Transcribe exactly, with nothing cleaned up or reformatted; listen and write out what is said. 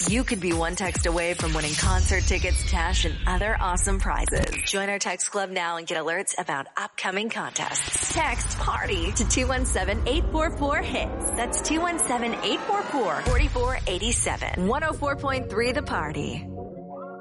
Hits. You could be one text away from winning concert tickets, cash, and other awesome prizes. Join our text club now and get alerts about upcoming contests. Text PARTY to two one seven, eight four four, hits. That's two one seven, eight four four, four four eight seven. one oh four point three The Party.